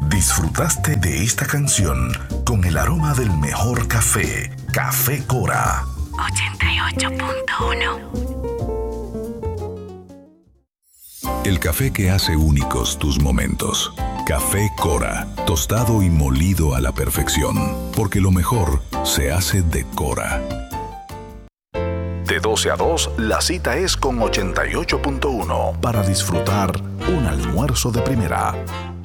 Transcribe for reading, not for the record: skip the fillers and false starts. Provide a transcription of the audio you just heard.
Disfrutaste de esta canción con el aroma del mejor café, Café Cora. 88.1. El café que hace únicos tus momentos. Café Cora, tostado y molido a la perfección, porque lo mejor se hace de Cora. De 12 a 2, la cita es con 88.1 para disfrutar un almuerzo de primera.